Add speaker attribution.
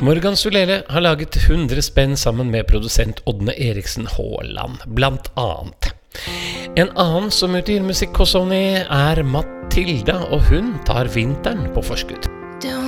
Speaker 1: Morgan Solele har laget 100 spenn sammen med produsent Ådne Eriksen Haaland, blant annet. En annen som utgir musikk hos Sony Matilda, og hun tar vinteren på forskudd.